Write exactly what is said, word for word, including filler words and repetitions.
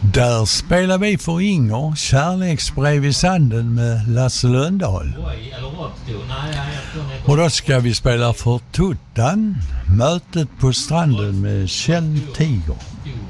Där spelar vi för Inger, Kärleksbrev i sanden med Lasse Lundahl. Och då ska vi spela för Tuttan, Mötet på stranden med Kjell Tiger.